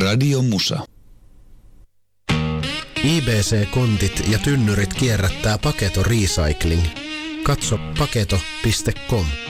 Radio Musa. IBC-kontit ja tynnyrit kierrättää Paketo Recycling. Katso paketo.com.